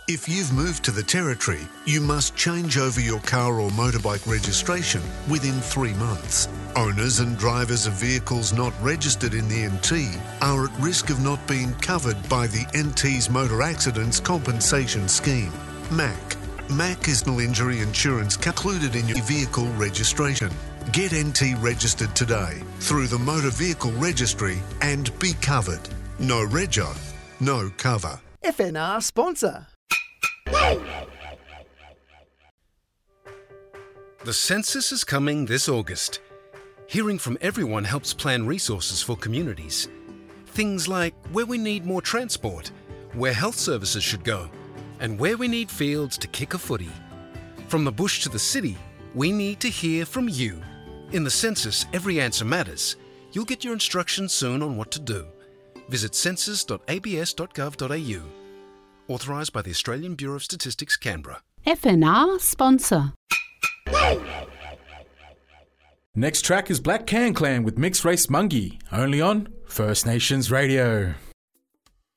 If you've moved to the Territory, you must change over your car or motorbike registration within 3 months. Owners and drivers of vehicles not registered in the NT are at risk of not being covered by the NT's Motor Accidents Compensation Scheme, MAC. MAC is no injury insurance included in your vehicle registration. Get NT registered today through the Motor Vehicle Registry and be covered. No rego, no cover. FNR sponsor. The census is coming this August. Hearing from everyone helps plan resources for communities. Things like where we need more transport, where health services should go, and where we need fields to kick a footy. From the bush to the city, we need to hear from you. In the census, every answer matters. You'll get your instructions soon on what to do. Visit census.abs.gov.au. Authorised by the Australian Bureau of Statistics, Canberra. FNR sponsor. Next track is Black Can Clan with Mixed Race Mungie, only on First Nations Radio.